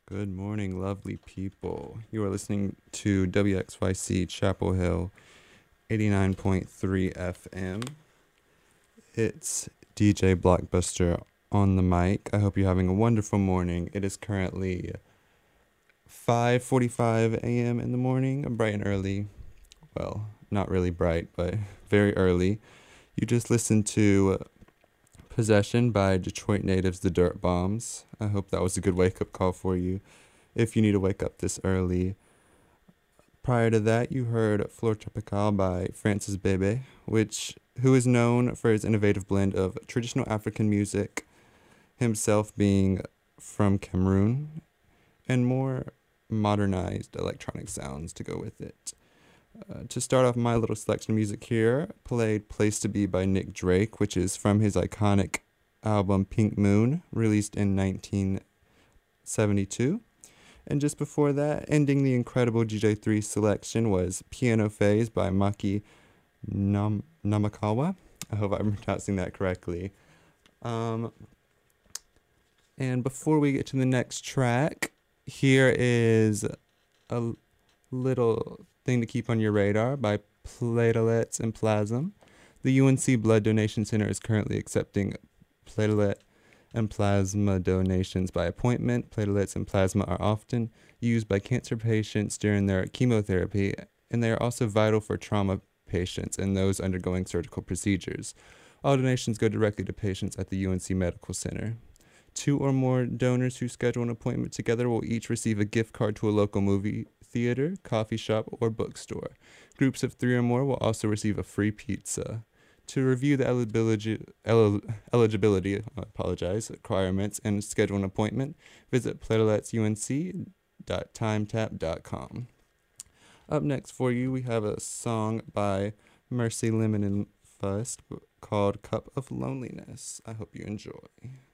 Good morning, lovely people. You are listening to WXYC Chapel Hill 89.3 FM. It's DJ Blockbuster on the mic. I hope you're having a wonderful morning. It is currently 5:45 a.m. in the morning, bright and early. Well, not really bright, but very early. You just listened to Possession by Detroit natives The Dirt Bombs. I hope that was a good wake-up call for you if you need to wake up this early. Prior to that, you heard Flor Tropical by Francis Bebe, who is known for his innovative blend of traditional African music, himself being from Cameroon, and more modernized electronic sounds to go with it. To start off my little selection of music here, played Place to Be by Nick Drake, which is from his iconic album Pink Moon, released in 1972. And just before that, ending the incredible DJ3 selection was Piano Phase by Maki Namakawa. I hope I'm pronouncing that correctly. And before we get to the next track, here is a little thing to keep on your radar by Platelets and Plasma. The UNC Blood Donation Center is currently accepting platelet and plasma donations by appointment. Platelets and plasma are often used by cancer patients during their chemotherapy, and they are also vital for trauma patients and those undergoing surgical procedures. All donations go directly to patients at the UNC Medical Center. 2 or more donors who schedule an appointment together will each receive a gift card to a local movie theater, coffee shop, or bookstore. Groups of 3 or more will also receive a free pizza. To review the eligibility requirements and schedule an appointment, visit plateletsunc.timetap.com. Up next for you, we have a song by Mercy Lemon and Fust called Cup of Loneliness. I hope you enjoy.